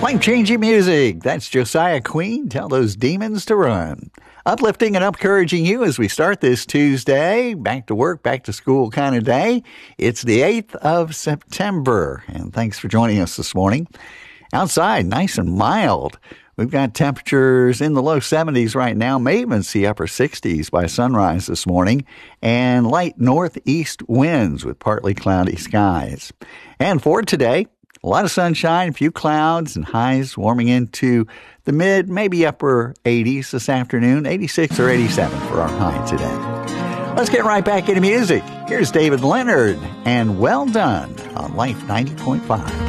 Life-changing music. That's Josiah Queen. Tell those demons to run. Uplifting and encouraging you as we start this Tuesday. Back to work, back to school kind of day. It's the 8th of September. And thanks for joining us this morning. Outside, nice and mild. We've got temperatures in the low 70s right now. May even see upper 60s by sunrise this morning. And light northeast winds with partly cloudy skies. And for today, a lot of sunshine, a few clouds, and highs warming into the mid, maybe upper 80s this afternoon, 86 or 87 for our high today. Let's get right back into music. Here's David Leonard and Well Done on Life 90.5.